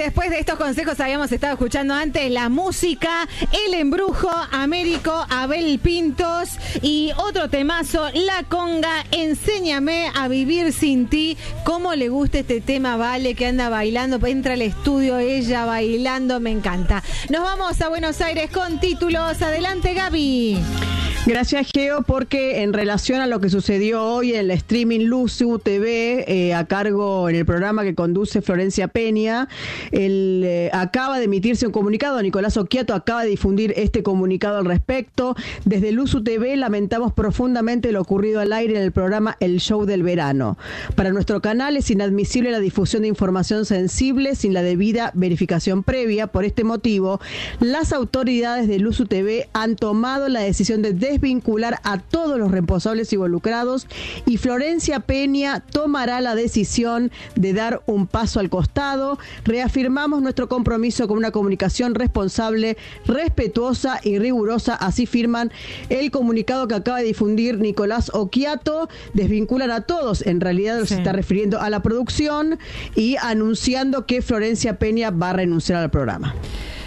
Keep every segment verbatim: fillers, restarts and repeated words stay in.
después de estos consejos habíamos estado escuchando antes la música, El Embrujo, Américo, Abel Pintos y otro temazo, La Conga, Enséñame a vivir sin ti. ¿Cómo le gusta este tema, Vale, que anda bailando? Entra al estudio ella bailando, me encanta. Nos vamos a Buenos Aires con títulos. Adelante, Gaby. Gracias, Geo, porque en relación a lo que sucedió hoy en el streaming Luzu T V, eh, a cargo en el programa que conduce Florencia Peña, el, eh, acaba de emitirse un comunicado. Nicolás Occhiato acaba de difundir este comunicado al respecto. Desde Luzu T V lamentamos profundamente lo ocurrido al aire en el programa El Show del Verano. Para nuestro canal es inadmisible la difusión de información sensible sin la debida verificación previa. Por este motivo, las autoridades de Luzu T V han tomado la decisión de desvincular a todos los responsables involucrados y Florencia Peña tomará la decisión de dar un paso al costado. Reafirmamos nuestro compromiso con una comunicación responsable, respetuosa y rigurosa. Así firman el comunicado que acaba de difundir Nicolás Occhiato. Desvinculan a todos, en realidad sí. Se está refiriendo a la producción y anunciando que Florencia Peña va a renunciar al programa.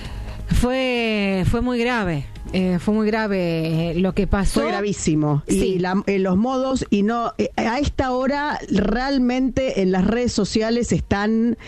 Fue, fue muy grave. Eh, fue muy grave lo que pasó. Fue gravísimo. Sí. Y la, en los modos, y no, eh, a esta hora realmente en las redes sociales están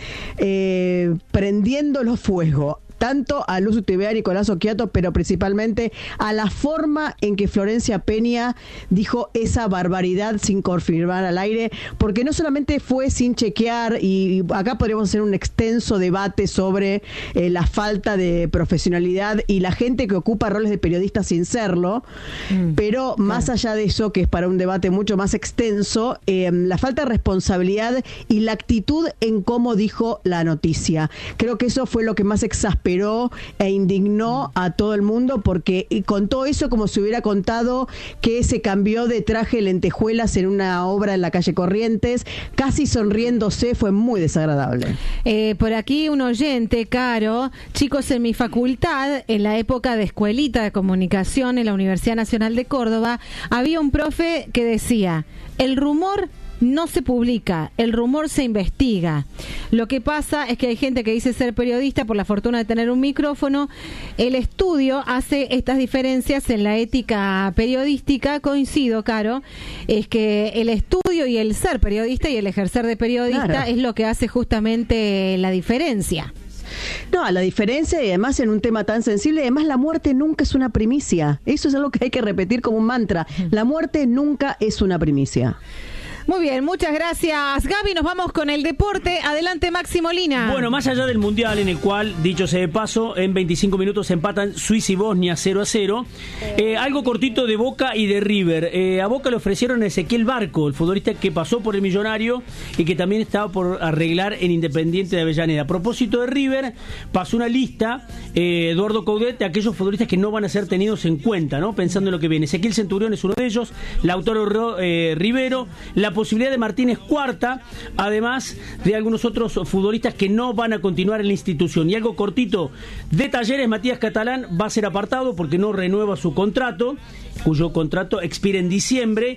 eh, prendiendo los fuegos. Tanto a Luzu T V, a Nicolás Occhiato, pero principalmente a la forma en que Florencia Peña dijo esa barbaridad sin confirmar al aire, porque no solamente fue sin chequear, y acá podríamos hacer un extenso debate sobre eh, la falta de profesionalidad y la gente que ocupa roles de periodista sin serlo, mm, pero claro. Más allá de eso, que es para un debate mucho más extenso, eh, la falta de responsabilidad y la actitud en cómo dijo la noticia. Creo que eso fue lo que más exasperó e indignó a todo el mundo, porque contó eso como si hubiera contado que se cambió de traje de lentejuelas en una obra en la calle Corrientes, casi sonriéndose. Fue muy desagradable. Eh, por aquí un oyente, Caro: chicos, en mi facultad, en la época de escuelita de comunicación en la Universidad Nacional de Córdoba, había un profe que decía: el rumor no se publica, el rumor se investiga. Lo que pasa es que hay gente que dice ser periodista por la fortuna de tener un micrófono. El estudio hace estas diferencias en la ética periodística. Coincido, Caro, es que el estudio y el ser periodista y el ejercer de periodista, claro, es lo que hace justamente la diferencia. No, la diferencia, y además en un tema tan sensible, además la muerte nunca es una primicia. Eso es algo que hay que repetir como un mantra. La muerte nunca es una primicia. Muy bien, muchas gracias, Gaby. Nos vamos con el deporte. Adelante, Maxi Molina. Bueno, más allá del Mundial, en el cual, dicho sea de paso, en veinticinco minutos empatan Suiza y Bosnia cero a cero. Eh, algo cortito de Boca y de River. Eh, a Boca le ofrecieron a Ezequiel Barco, el futbolista que pasó por el Millonario y que también estaba por arreglar en Independiente de Avellaneda. A propósito de River, pasó una lista, eh, Eduardo Coudet, de aquellos futbolistas que no van a ser tenidos en cuenta, ¿no? Pensando en lo que viene. Ezequiel Centurión es uno de ellos, Lautaro eh, Rivero, la posibilidad de Martínez Cuarta, además de algunos otros futbolistas que no van a continuar en la institución. Y algo cortito de Talleres: Matías Catalán va a ser apartado porque no renueva su contrato, cuyo contrato expira en diciembre.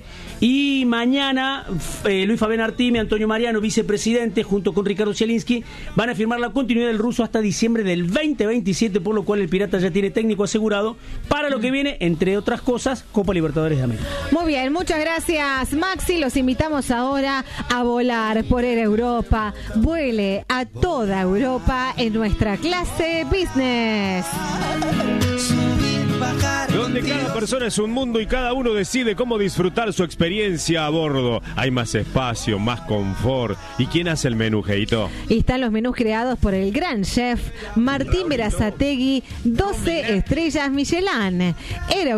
Y mañana eh, Luis Fabián Artime, Antonio Mariano, vicepresidente, junto con Ricardo Zielinski, van a firmar la continuidad del ruso hasta diciembre del veinte veintisiete, por lo cual el Pirata ya tiene técnico asegurado para lo que viene, entre otras cosas, Copa Libertadores de América. Muy bien, muchas gracias, Maxi. Los invitamos ahora a volar por Air Europa. Vuele a toda Europa en nuestra clase business, donde cada persona es un mundo y cada uno decide cómo disfrutar su experiencia a bordo. Hay más espacio, más confort. ¿Y quién hace el menú, Geito? Y están los menús creados por el gran chef Martín Berazategui, doce estrellas Michelin. Era